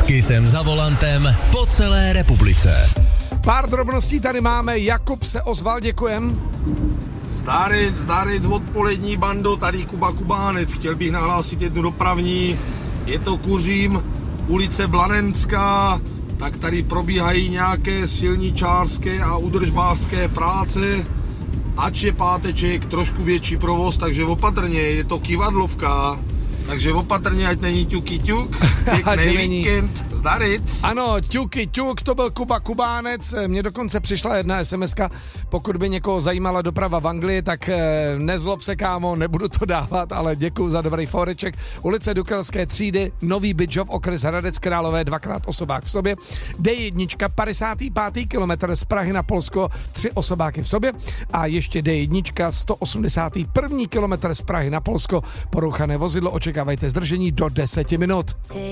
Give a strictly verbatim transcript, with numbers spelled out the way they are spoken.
Kysem za volantem po celé republice. Pár drobností tady máme. Jakub se ozval, děkujem. Zdarec, zdarec, odpolední bando, tady Kuba Kubánec. Chtěl bych nahlásit jednu dopravní. Je to Kuřím, ulice Blanenská. Tak tady probíhají nějaké silničářské a údržbářské práce. Ač je páteček, trošku větší provoz, takže opatrně, je to kivadlovka. Takže opatrně, ať není ťuky ťuk. Pěkný víkend. Zdaric. Ano, ťuky ťuk, to byl Kuba Kubánec. Mně dokonce přišla jedna esemeska. Pokud by někoho zajímala doprava v Anglii, tak nezlob se, kámo, nebudu to dávat, ale děkuju za dobrý foreček. Ulice Dukelské třídy, Nový Bydžov, okres Hradec Králové, dvakrát osobák v sobě. D jedna, padesátý pátý kilometr z Prahy na Polsko, tři osobáky v sobě. A ještě D jedna, sto osmdesátý první kilometr z Prahy na Polsko, porouchané vozidlo, očekávajte zdržení do deseti minut.